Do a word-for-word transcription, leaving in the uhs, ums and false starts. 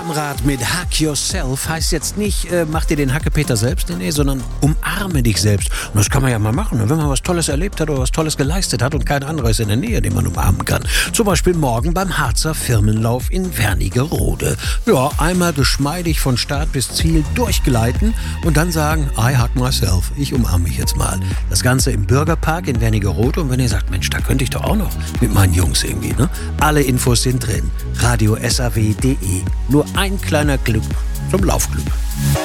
Stammrat mit Hack Yourself heißt jetzt nicht, äh, mach dir den Hackepeter selbst, nee, nee, sondern umarme dich selbst. Und das kann man ja mal machen, wenn man was Tolles erlebt hat oder was Tolles geleistet hat und kein anderer ist in der Nähe, den man umarmen kann. Zum Beispiel morgen beim Harzer Firmenlauf in Wernigerode. Ja, einmal geschmeidig von Start bis Ziel durchgleiten und dann sagen, I hug myself, ich umarme mich jetzt mal. Das Ganze im Bürgerpark in Wernigerode und wenn ihr sagt, Mensch, da könnte ich doch auch noch mit meinen Jungs irgendwie, ne? Alle Infos sind drin. radio s a w punkt d e. Nur ein kleiner Clip zum Laufclub.